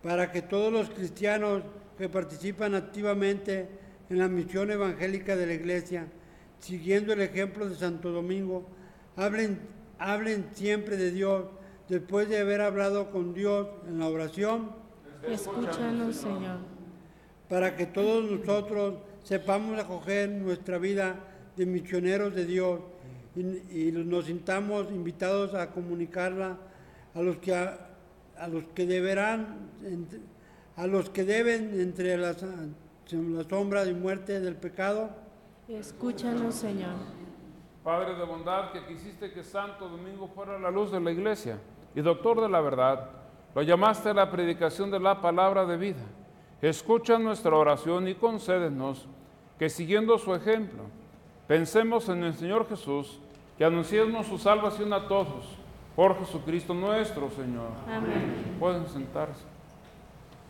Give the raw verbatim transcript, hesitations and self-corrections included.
para que todos los cristianos que participan activamente en la misión evangélica de la Iglesia, siguiendo el ejemplo de Santo Domingo, hablen, hablen siempre de Dios, después de haber hablado con Dios en la oración. Escúchanos, Señor. Para que todos nosotros sepamos acoger nuestra vida de misioneros de Dios y, y nos sintamos invitados a comunicarla a los que, a, a los que deberán, a los que deben entre las, la sombra y muerte del pecado. Escúchanos, Señor. Padre de bondad, que quisiste que Santo Domingo fuera la luz de la Iglesia y doctor de la verdad, lo llamaste a la predicación de la palabra de vida. Escucha nuestra oración y concédenos que, siguiendo su ejemplo, pensemos en el Señor Jesús, que anunciemos su salvación a todos, por Jesucristo nuestro Señor. Amén. Pueden sentarse.